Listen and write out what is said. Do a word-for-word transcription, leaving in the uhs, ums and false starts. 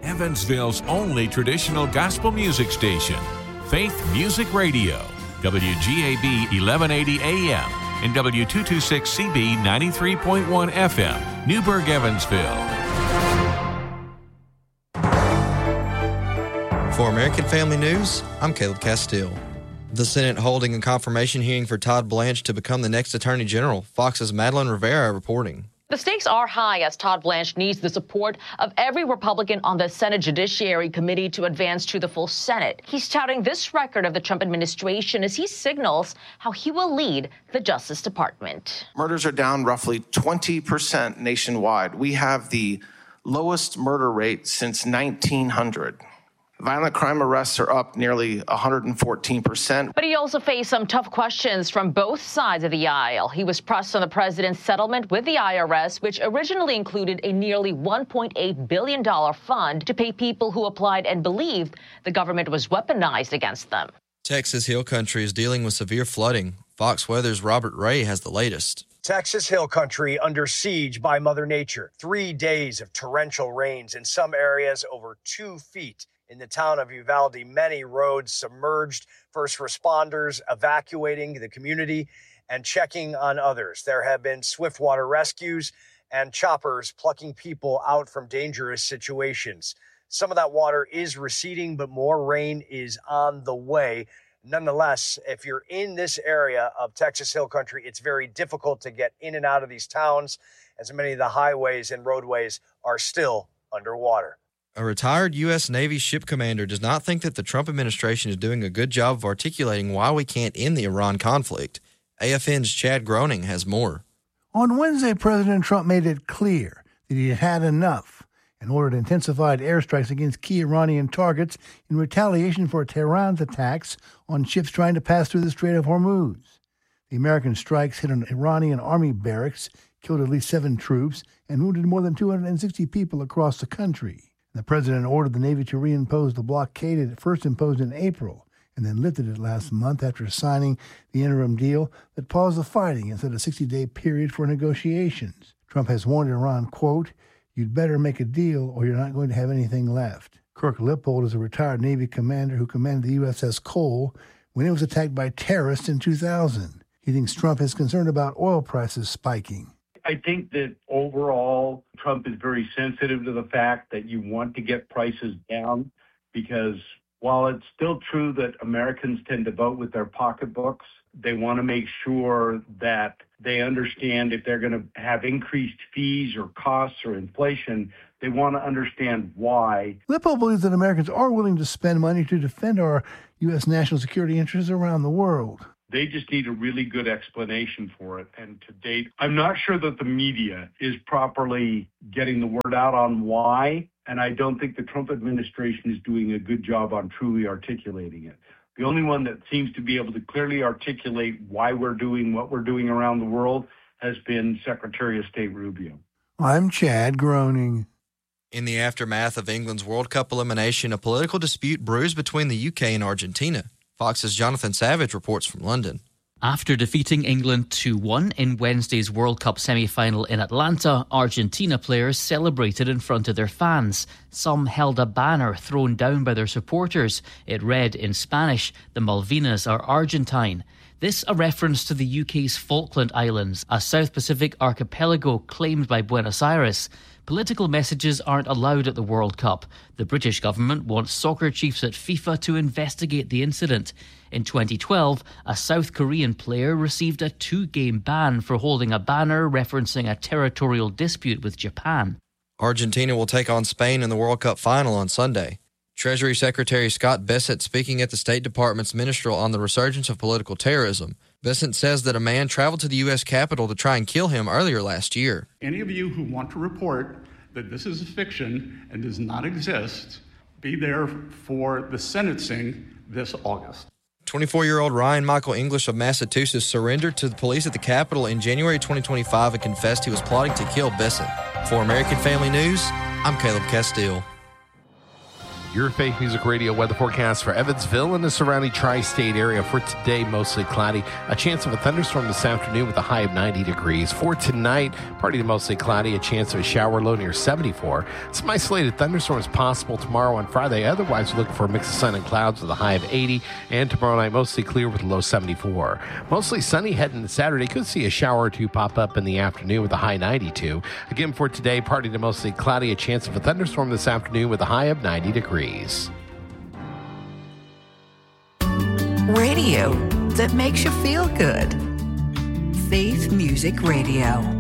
Evansville's only traditional gospel music station, Faith Music Radio, W G A B eleven eighty A M and W two twenty-six C B ninety-three point one F M, Newburgh, Evansville. For American Family News, I'm Caleb Castile. The Senate holding a confirmation hearing for Todd Blanche to become the next Attorney General. Fox's Madeline Rivera reporting. The stakes are high as Todd Blanche needs the support of every Republican on the Senate Judiciary Committee to advance to the full Senate. He's touting this record of the Trump administration as he signals how he will lead the Justice Department. Murders are down roughly twenty percent nationwide. We have the lowest murder rate since nineteen hundred. Violent crime arrests are up nearly one hundred fourteen percent. But he also faced some tough questions from both sides of the aisle. He was pressed on the president's settlement with the I R S, which originally included a nearly one point eight billion dollars fund to pay people who applied and believed the government was weaponized against them. Texas Hill Country is dealing with severe flooding. Fox Weather's Robert Ray has the latest. Texas Hill Country under siege by Mother Nature. Three days of torrential rains in some areas over two feet. In the town of Uvalde, many roads submerged, first responders evacuating the community and checking on others. There have been swiftwater rescues and choppers plucking people out from dangerous situations. Some of that water is receding, but more rain is on the way. Nonetheless, if you're in this area of Texas Hill Country, it's very difficult to get in and out of these towns, as many of the highways and roadways are still underwater. A retired U S Navy ship commander does not think that the Trump administration is doing a good job of articulating why we can't end the Iran conflict. A F N's Chad Groening has more. On Wednesday, President Trump made it clear that he had had enough and ordered intensified airstrikes against key Iranian targets in retaliation for Tehran's attacks on ships trying to pass through the Strait of Hormuz. The American strikes hit an Iranian army barracks, killed at least seven troops, and wounded more than two hundred sixty people across the country. The president ordered the Navy to reimpose the blockade it first imposed in April and then lifted it last month after signing the interim deal that paused the fighting and set a sixty-day period for negotiations. Trump has warned Iran, quote, "You'd better make a deal or you're not going to have anything left." Kirk Lippold is a retired Navy commander who commanded the U S S Cole when it was attacked by terrorists in two thousand. He thinks Trump is concerned about oil prices spiking. I think that overall, Trump is very sensitive to the fact that you want to get prices down because while it's still true that Americans tend to vote with their pocketbooks, they want to make sure that they understand if they're going to have increased fees or costs or inflation, they want to understand why. Lippo believes that Americans are willing to spend money to defend our U S national security interests around the world. They just need a really good explanation for it. And to date, I'm not sure that the media is properly getting the word out on why. And I don't think the Trump administration is doing a good job on truly articulating it. The only one that seems to be able to clearly articulate why we're doing what we're doing around the world has been Secretary of State Rubio. I'm Chad Groening. In the aftermath of England's World Cup elimination, a political dispute brews between the U K and Argentina. Fox's Jonathan Savage reports from London. After defeating England two one in Wednesday's World Cup semi-final in Atlanta, Argentina players celebrated in front of their fans. Some held a banner thrown down by their supporters. It read in Spanish, "The Malvinas are Argentine." This a reference to the U K's Falkland Islands, a South Pacific archipelago claimed by Buenos Aires. Political messages aren't allowed at the World Cup. The British government wants soccer chiefs at FIFA to investigate the incident. In twenty twelve, a South Korean player received a two-game ban for holding a banner referencing a territorial dispute with Japan. Argentina will take on Spain in the World Cup final on Sunday. Treasury Secretary Scott Bessent speaking at the State Department's Ministerial on the resurgence of political terrorism. Bessent says that a man traveled to the U S Capitol to try and kill him earlier last year. Any of you who want to report that this is a fiction and does not exist, be there for the sentencing this August. twenty-four-year-old Ryan Michael English of Massachusetts surrendered to the police at the Capitol in January twenty twenty-five and confessed he was plotting to kill Bessent. For American Family News, I'm Caleb Castile. Your Faith Music Radio weather forecast for Evansville and the surrounding tri-state area. For today, mostly cloudy. A chance of a thunderstorm this afternoon with a high of ninety degrees. For tonight, partly to mostly cloudy. A chance of a shower low near seventy-four. Some isolated thunderstorms possible tomorrow on Friday. Otherwise, we're looking for a mix of sun and clouds with a high of eighty. And tomorrow night, mostly clear with a low seventy-four. Mostly sunny heading to Saturday. Could see a shower or two pop up in the afternoon with a high ninety-two. Again, for today, partly to mostly cloudy. A chance of a thunderstorm this afternoon with a high of ninety degrees. Radio that makes you feel good. Faith Music Radio.